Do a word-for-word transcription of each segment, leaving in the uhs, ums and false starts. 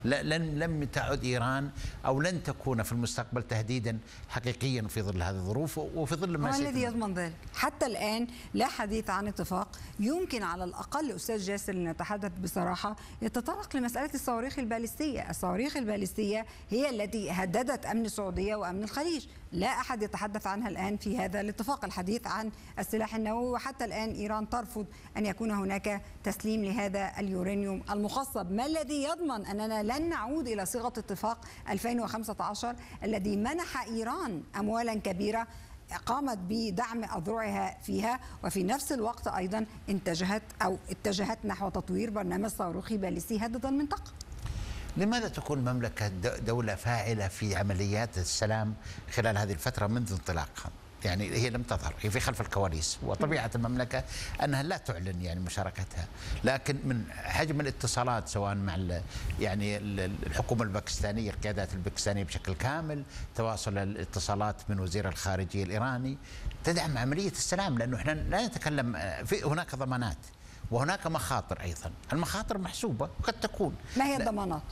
لن لم تعد إيران أو لن تكون في المستقبل تهديدا حقيقيا في ظل هذه الظروف وفي ظل ما ما الذي يضمن ذلك؟ حتى الآن لا حديث عن اتفاق. يمكن على الأقل أستاذ جاسر لنتحدث بصراحة يتطرق لمسألة الصواريخ البالستية. الصواريخ البالستية هي التي هددت أمن السعودية وأمن الخليج، لا أحد يتحدث عنها الآن في هذا الاتفاق. الحديث عن السلاح النووي، وحتى الآن إيران ترفض أن يكون هناك تسليم لهذا اليورانيوم المخصب. ما الذي يضمن أننا لن نعود إلى صيغة اتفاق ألفين وخمسة عشر الذي منح إيران أموالا كبيرة قامت بدعم أذرعها فيها، وفي نفس الوقت أيضا اتجهت أو اتجهت نحو تطوير برنامج صاروخي باليستي يهدد المنطقة؟ لماذا تكون المملكة دولة فاعلة في عمليات السلام خلال هذه الفترة منذ انطلاقها؟ يعني هي لم تظهر، هي في خلف الكواليس، وطبيعة المملكة أنها لا تعلن يعني مشاركتها، لكن من حجم الاتصالات سواء مع يعني الحكومة الباكستانية، القيادات الباكستانية بشكل كامل، تواصل الاتصالات من وزير الخارجية الإيراني تدعم عملية السلام، لأنه احنا لا نتكلم في هناك ضمانات وهناك مخاطر أيضا، المخاطر محسوبة وقد تكون. ما هي الضمانات؟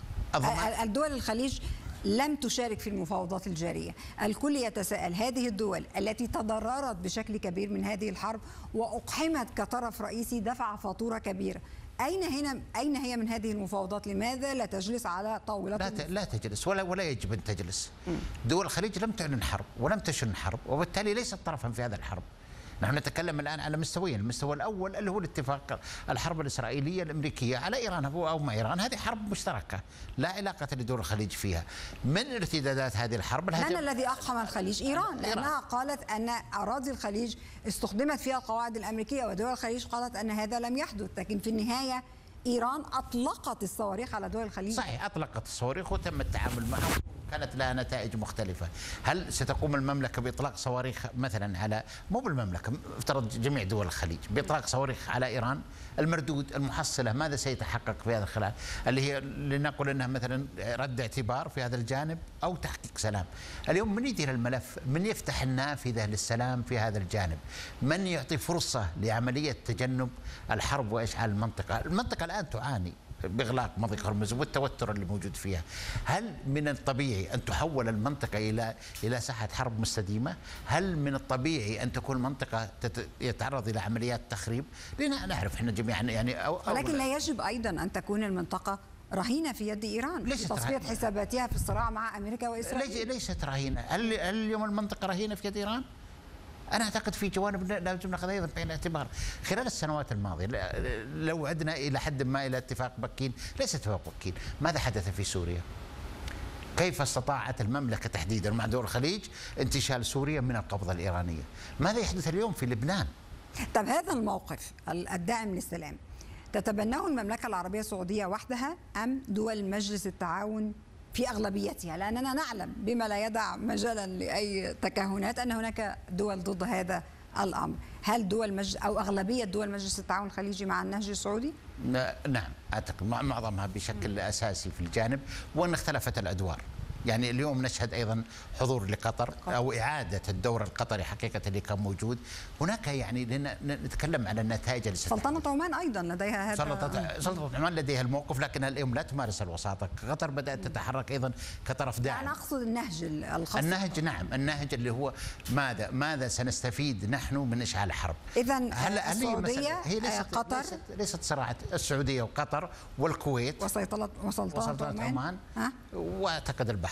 الدول الخليج لم تشارك في المفاوضات الجارية. الكل يتساءل، هذه الدول التي تضررت بشكل كبير من هذه الحرب وأقحمت كطرف رئيسي دفع فاتورة كبيرة، أين هنا أين هي من هذه المفاوضات؟ لماذا لا تجلس على طاولة؟ لا لا تجلس ولا ولا يجب أن تجلس. دول الخليج لم تعلن حرب ولم تشن حرب، وبالتالي ليست طرفا في هذا الحرب. نحن نتكلم الآن على مستويين، المستوى الأول اللي هو الاتفاق الحرب الإسرائيلية الأمريكية على إيران أو مع إيران، هذه حرب مشتركة لا علاقة لدول الخليج فيها. من ارتدادات هذه الحرب من الذي أقحم الخليج؟ إيران، لأنها قالت أن أراضي الخليج استخدمت فيها القواعد الأمريكية، ودول الخليج قالت أن هذا لم يحدث، لكن في النهاية إيران أطلقت الصواريخ على دول الخليج. صحيح، أطلقت الصواريخ وتم التعامل معها، كانت لها نتائج مختلفة. هل ستقوم المملكة بإطلاق صواريخ مثلا على، مو بالمملكة، افترض جميع دول الخليج بإطلاق صواريخ على إيران؟ المردود المحصلة ماذا سيتحقق في هذا الخلال؟ اللي هي لنقل أنها مثلا رد اعتبار في هذا الجانب أو تحقيق سلام. اليوم من يدير الملف؟ من يفتح النافذة للسلام في هذا الجانب؟ من يعطي فرصة لعملية تجنب الحرب وإشعال المنطقة؟ المنطقة الآن تعاني بإغلاق مضيق هرمز والتوتر اللي موجود فيها. هل من الطبيعي أن تحول المنطقة إلى إلى ساحة حرب مستديمة؟ هل من الطبيعي أن تكون المنطقة يتعرض إلى عمليات تخريب؟ لأننا نعرف احنا جميعا يعني أو ولكن لا يجب أيضا أن تكون المنطقة رهينة في يد إيران في تصفية حساباتها في الصراع مع أمريكا وإسرائيل. ليست رهينة. هل هل اليوم المنطقة رهينة في يد إيران؟ أنا أعتقد في جوانب لازم ناخذها أيضا بعين الاعتبار. خلال السنوات الماضية لو عدنا إلى حد ما إلى اتفاق بكين، ليس اتفاق بكين، ماذا حدث في سوريا؟ كيف استطاعت المملكة تحديدا مع دول الخليج انتشال سوريا من القبضة الإيرانية؟ ماذا يحدث اليوم في لبنان؟ طب هذا الموقف الداعم للسلام تتبناه المملكة العربية السعودية وحدها أم دول مجلس التعاون في أغلبيتها؟ لأننا نعلم بما لا يدع مجالا لأي تكهنات أن هناك دول ضد هذا الأمر. هل دول مجلس أو أغلبية دول مجلس التعاون الخليجي مع النهج السعودي؟ نعم، أعتقد معظمها بشكل أساسي في الجانب، وأن اختلفت الأدوار. يعني اليوم نشهد أيضا حضور لقطر أو إعادة الدور القطري حقيقة اللي كان موجود هناك. يعني نتكلم على النتائج اللي سلطنة عمان أيضا لديها هذا. سلطنة سلطنة عمان لديها الموقف، لكنها اليوم لا تمارس الوساطة. قطر بدأت تتحرك أيضا كطرف داعم. أنا أقصد النهج الخاص. النهج نعم، النهج اللي هو ماذا ماذا سنستفيد نحن من إشعال الحرب. إذا السعودية هي ليست قطر ليست, ليست صراعات السعودية وقطر والكويت وسلطنة وسلطنة عمان واعتقد البحرين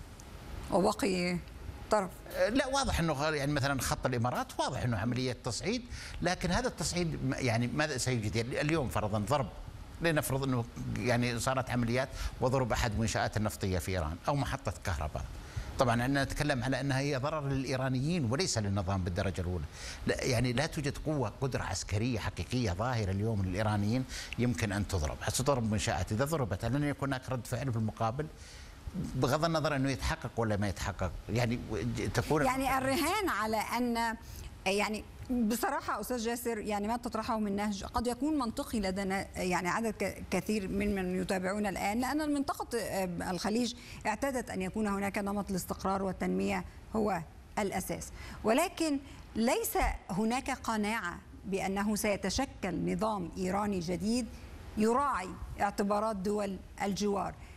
وبقي طرف. لا، واضح انه يعني مثلا خط الامارات واضح انه عمليه تصعيد، لكن هذا التصعيد يعني ماذا سيوجد؟ اليوم فرضا ضرب، لنفرض انه يعني صارت عمليات وضرب احد المنشآت النفطيه في ايران او محطه كهرباء. طبعا انا نتكلم على انها هي ضرر للايرانيين وليس للنظام بالدرجه الاولى. لا يعني لا توجد قوه قدره عسكريه حقيقيه ظاهره اليوم للايرانيين يمكن ان تضرب. ستضرب منشآت، اذا ضربت لن يكون هناك رد فعل في المقابل بغض النظر انه يتحقق ولا ما يتحقق. يعني تكون يعني الرهان على ان يعني بصراحه استاذ جاسر يعني ما تطرحه من نهج قد يكون منطقي لدينا يعني عدد كثير من من يتابعون الان، لان المنطقه الخليج اعتادت ان يكون هناك نمط الاستقرار والتنميه هو الاساس، ولكن ليس هناك قناعه بانه سيتشكل نظام ايراني جديد يراعي اعتبارات دول الجوار.